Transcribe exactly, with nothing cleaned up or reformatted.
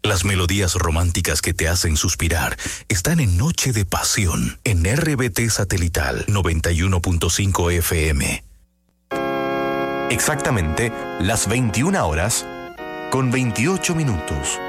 Las melodías románticas que te hacen suspirar están en Noche de Pasión, en R B T Satelital noventa y uno punto cinco F M. Exactamente las veintiuna horas con veintiocho minutos.